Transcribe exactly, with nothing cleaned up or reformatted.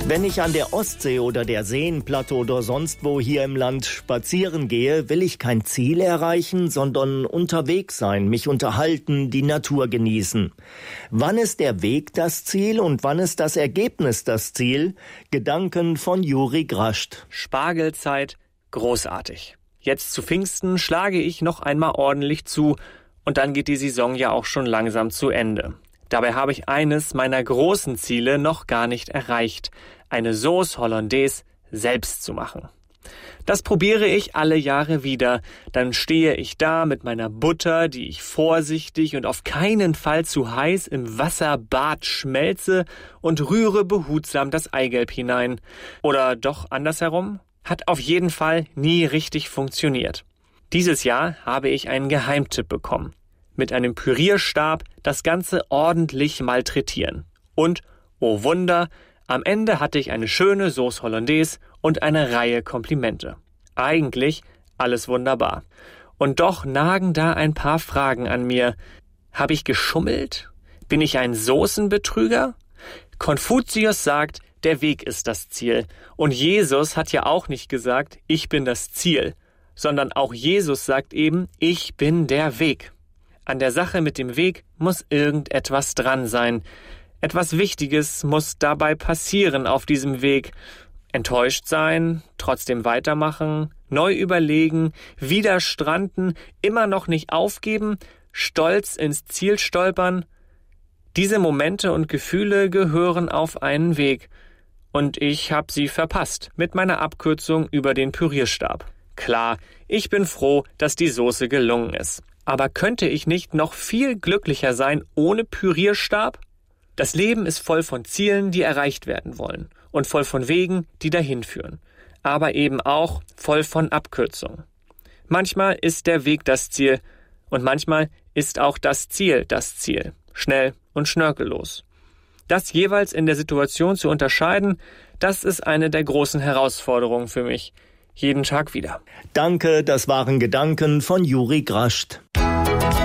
Wenn ich an der Ostsee oder der Seenplatte oder sonst wo hier im Land spazieren gehe, will ich kein Ziel erreichen, sondern unterwegs sein, mich unterhalten, die Natur genießen. Wann ist der Weg das Ziel und wann ist das Ergebnis das Ziel? Gedanken von Juri Grascht. Spargelzeit, großartig. Jetzt zu Pfingsten schlage ich noch einmal ordentlich zu und dann geht die Saison ja auch schon langsam zu Ende. Dabei habe ich eines meiner großen Ziele noch gar nicht erreicht, eine Sauce Hollandaise selbst zu machen. Das probiere ich alle Jahre wieder. Dann stehe ich da mit meiner Butter, die ich vorsichtig und auf keinen Fall zu heiß im Wasserbad schmelze und rühre behutsam das Eigelb hinein. Oder doch andersherum? Hat auf jeden Fall nie richtig funktioniert. Dieses Jahr habe ich einen Geheimtipp bekommen. Mit einem Pürierstab das Ganze ordentlich malträtieren. Und, oh Wunder, am Ende hatte ich eine schöne Sauce Hollandaise und eine Reihe Komplimente. Eigentlich alles wunderbar. Und doch nagen da ein paar Fragen an mir. Habe ich geschummelt? Bin ich ein Soßenbetrüger? Konfuzius sagt, der Weg ist das Ziel. Und Jesus hat ja auch nicht gesagt, ich bin das Ziel, sondern auch Jesus sagt eben, ich bin der Weg. An der Sache mit dem Weg muss irgendetwas dran sein. Etwas Wichtiges muss dabei passieren auf diesem Weg. Enttäuscht sein, trotzdem weitermachen, neu überlegen, wieder stranden, immer noch nicht aufgeben, stolz ins Ziel stolpern. Diese Momente und Gefühle gehören auf einen Weg. Und ich habe sie verpasst mit meiner Abkürzung über den Pürierstab. Klar, ich bin froh, dass die Soße gelungen ist. Aber könnte ich nicht noch viel glücklicher sein ohne Pürierstab? Das Leben ist voll von Zielen, die erreicht werden wollen und voll von Wegen, die dahin führen, aber eben auch voll von Abkürzungen. Manchmal ist der Weg das Ziel und manchmal ist auch das Ziel das Ziel, schnell und schnörkellos. Das jeweils in der Situation zu unterscheiden, das ist eine der großen Herausforderungen für mich. Jeden Tag wieder. Danke, das waren Gedanken von Juri Grascht.